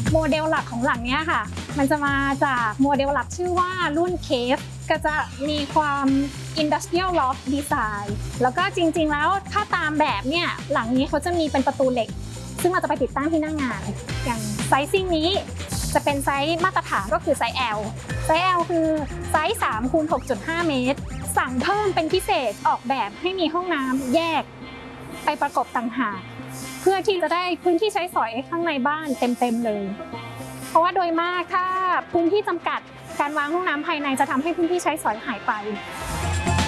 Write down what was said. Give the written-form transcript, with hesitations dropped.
โมเดลหลักของหลังนี้ค่ะมันจะมาจากโมเดลหลักชื่อว่ารุ่น Cave ก็จะมีความ Industrial Loft Design แล้วก็จริงๆแล้วถ้าตามแบบเนี่ยหลังนี้เขาจะมีเป็นประตูเหล็กซึ่งเราจะไปติดตั้งที่หน้างานอย่างไซซิ่งนี้จะเป็นไซส์มาตรฐานก็คือไซส์ L ไซส์ L คือไซส์3 × 6.5 เมตรสั่งเพิ่มเป็นพิเศษออกแบบให้มีห้องน้ำแยกไปประกบต่างหากเพื่อที่จะได้พื้นที่ใช้สอยข้างในบ้านเต็มๆเลยเพราะว่าโดยมากถ้าพื้นที่จำกัดการวางห้องน้ำภายในจะทำให้พื้นที่ใช้สอยหายไป